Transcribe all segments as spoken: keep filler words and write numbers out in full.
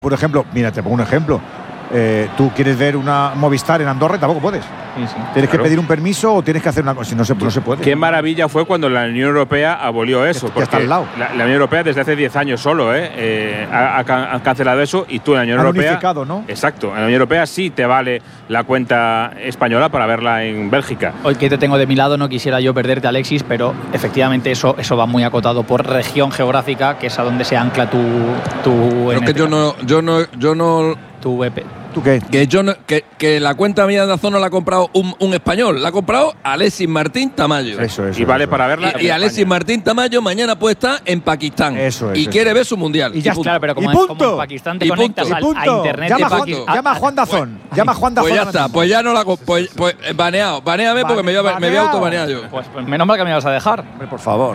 Por ejemplo, mira, te pongo un ejemplo. Eh, tú quieres ver una Movistar en Andorra y tampoco puedes. Sí, sí. Tienes Claro. que pedir un permiso o tienes que hacer una cosa. Si no se, no se puede. Qué maravilla fue cuando la Unión Europea abolió eso. Que Porque está al lado. La, la Unión Europea desde hace diez años solo ¿eh? Eh, ha, ha, ha cancelado eso y tú en la Unión Han Europea. unificado, ¿no? Exacto. En la Unión Europea sí te vale la cuenta española para verla en Bélgica. Hoy que te tengo de mi lado, no quisiera yo perderte, Alexis, pero efectivamente eso, eso va muy acotado por región geográfica, que es a donde se ancla tu. tu Pero que yo no, yo no, yo no. Tu E P. ¿Tú qué? Que yo no, que, que la cuenta mía de Dazón no la ha comprado un, un español, la ha comprado Alexis Martín Tamayo. Eso es. Y vale para verla. Y, y Alexis Martín Tamayo mañana puede estar en Pakistán. Eso es, y eso quiere es. ver su mundial. Y ya punto. Claro, pero como, Y es- punto. como en Pakistán te Y conectas punto. al- Y punto. a internet llama, de Juan, Pakistán. llama a Juan Dazón. Llama a Juan Dazón. Pues ya ahora está, mismo. pues ya no la. Pues, pues eh, baneado, baneame porque me voy a, me voy a Baneado. autobanear yo. Pues, pues menos mal que me vas a dejar. Hombre, por favor.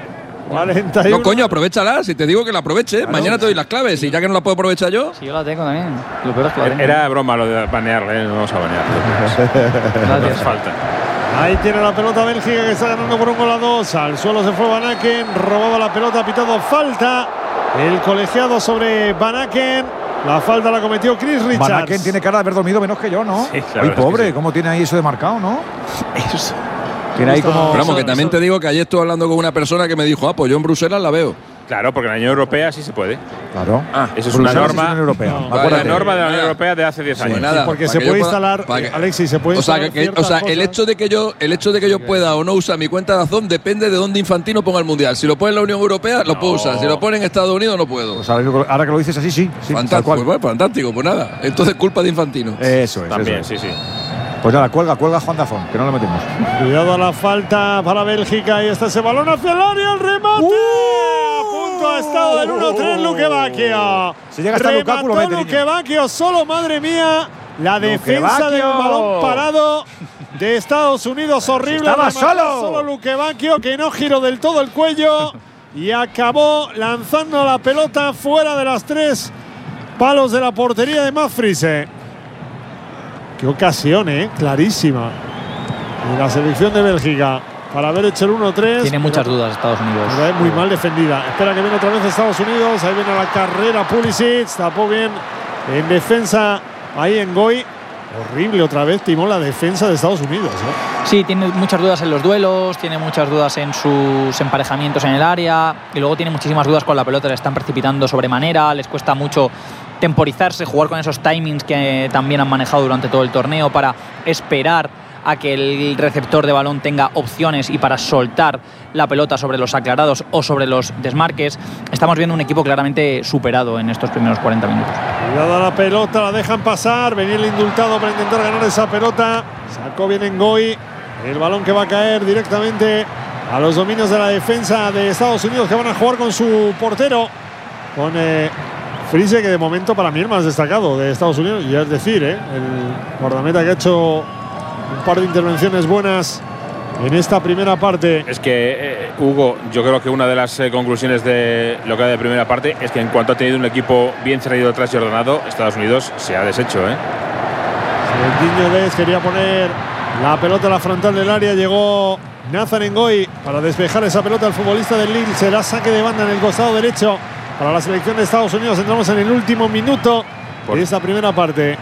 cuarenta y uno. No, coño, aprovechala. Si te digo que la aproveche, mañana te doy las claves. Y ya que no la puedo aprovechar yo. Sí, yo la tengo también. Lo peor es que la tengo. Era broma lo de banearle, ¿eh? No vamos a banearle. No hace Gracias. falta. Ahí tiene la pelota Bélgica, que está ganando por un gol a dos. Al suelo se fue Van Aken, robaba la pelota, ha pitado falta. El colegiado sobre Van Aken. La falta la cometió Chris Richards. Van Aken tiene cara de haber dormido menos que yo, ¿no? Sí, la Ay, verdad es que pobre, sí. ¿cómo tiene ahí eso de marcado, no? Eso. Tiene ahí como. Pero vamos, que eso- también eso- te digo que ayer estuve hablando con una persona que me dijo, ah, pues yo en Bruselas la veo. Claro, porque en la Unión Europea sí se puede. Claro. Ah, Eso es una Bruselas norma. Unión Europea. No, Es la Acuérdate. norma de la Unión Nada. Europea de hace diez Sí, años. nada. Porque para se que yo puede pueda- instalar, para que- Alexis, se puede O sea, instalar que, que- o ciertas sea, el cosas. hecho de que yo, el hecho de que yo pueda o no usar mi cuenta de Dazón depende de dónde Infantino ponga el mundial. Si lo pone en la Unión Europea, lo puedo No. usar. Si lo pone en Estados Unidos, no puedo. Pues ahora, ahora que lo dices así, sí. sí tal fantástico, cual. pues, bueno, fantástico, pues nada. Entonces culpa de Infantino. Eso es. También, eso es. sí, sí. Pues nada, cuelga, cuelga Juan Dazón, que no lo metemos. Cuidado a la falta para Bélgica. Y está ese balón hacia el área. El remate. A punto ha estado del uno tres Luque Bacchio. Si llega hasta Lukaku, lo Remató mete, Luque niño. Bacchio solo, madre mía. La defensa del Bacchio. balón parado de Estados Unidos. Horrible. Estaba Remató solo. Solo Luque Bacchio, que no giró del todo el cuello. Y acabó lanzando la pelota fuera de las tres palos de la portería de Matt Friese. Qué ocasión, ¿eh? Clarísima. De la selección de Bélgica para haber hecho el uno tres. Tiene muchas dudas Estados Unidos. Pero es muy mal defendida. Espera que viene otra vez Estados Unidos. Ahí viene la carrera Pulisic. Tapó bien en defensa. Ahí en Goy. Horrible otra vez. Timó la defensa de Estados Unidos, ¿eh? Sí, tiene muchas dudas en los duelos, tiene muchas dudas en sus emparejamientos en el área y luego tiene muchísimas dudas con la pelota, le están precipitando sobremanera, les cuesta mucho temporizarse, jugar con esos timings que también han manejado durante todo el torneo para esperar a que el receptor de balón tenga opciones y para soltar la pelota sobre los aclarados o sobre los desmarques. Estamos viendo un equipo claramente superado en estos primeros cuarenta minutos. Cuidado a la pelota, la dejan pasar. Venía el indultado para intentar ganar esa pelota. Sacó bien en Goy. El balón que va a caer directamente a los dominios de la defensa de Estados Unidos, que van a jugar con su portero, con eh, Friese, que de momento para mí es más destacado de Estados Unidos. Y es decir, eh, el guardameta que ha hecho un par de intervenciones buenas en esta primera parte. Es que, eh, Hugo, yo creo que una de las eh, conclusiones de lo que hay de primera parte es que en cuanto ha tenido un equipo bien cerrado atrás y ordenado, Estados Unidos se ha deshecho, ¿eh? El Guiño Des quería poner la pelota a la frontal del área. Llegó Nathan Ngoy para despejar esa pelota al futbolista del Lille. Será saque de banda en el costado derecho para la selección de Estados Unidos. Entramos en el último minuto de esta primera parte.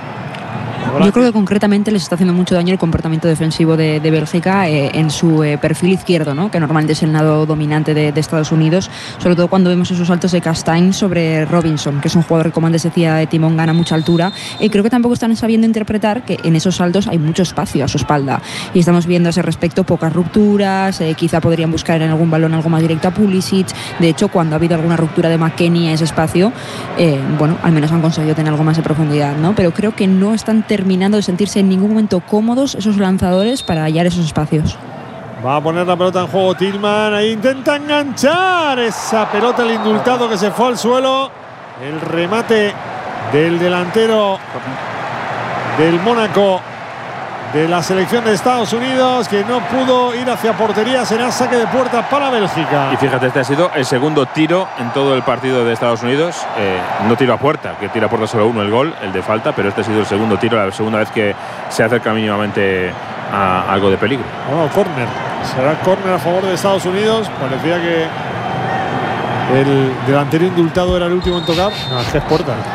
Yo creo que concretamente les está haciendo mucho daño el comportamiento defensivo de, de Bélgica eh, en su eh, perfil izquierdo, ¿no? Que normalmente es el lado dominante de, de Estados Unidos, sobre todo cuando vemos esos saltos de Castagne sobre Robinson, que es un jugador que, como antes decía de Timón, gana mucha altura, y creo que tampoco están sabiendo interpretar que en esos saltos hay mucho espacio a su espalda, y estamos viendo a ese respecto pocas rupturas. eh, quizá podrían buscar en algún balón algo más directo a Pulisic. De hecho, cuando ha habido alguna ruptura de McKennie a ese espacio, eh, bueno, al menos han conseguido tener algo más de profundidad, ¿no? Pero creo que no están terminando de sentirse en ningún momento cómodos esos lanzadores para hallar esos espacios. Va a poner la pelota en juego Tillman. Ahí intenta enganchar esa pelota, el indultado que se fue al suelo. El remate del delantero del Mónaco de la selección de Estados Unidos, que no pudo ir hacia portería. Será saque de puerta para Bélgica. Y fíjate, este ha sido el segundo tiro en todo el partido de Estados Unidos. Eh, no tiro a puerta, que tira a puerta solo uno, el gol, el de falta, pero este ha sido el segundo tiro, la segunda vez que se acerca mínimamente a algo de peligro. Oh, córner. Será córner a favor de Estados Unidos. Parecía que el delantero indultado era el último en tocar. No, es que es Porta.